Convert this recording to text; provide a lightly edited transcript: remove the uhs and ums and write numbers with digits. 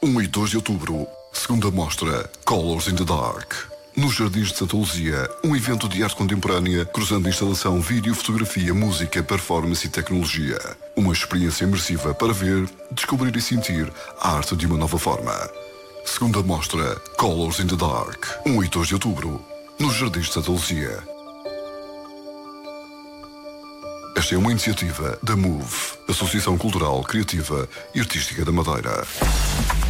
1 e 2 de outubro, segunda mostra Colors in the Dark. Nos Jardins de Santa Luzia, um evento de arte contemporânea cruzando instalação, vídeo, fotografia, música, performance e tecnologia. Uma experiência imersiva para ver, descobrir e sentir a arte de uma nova forma. Segunda mostra Colors in the Dark, 1 e 2 de outubro, nos Jardins de Santa Luzia. Esta é uma iniciativa da MOVE, Associação Cultural, Criativa e Artística da Madeira.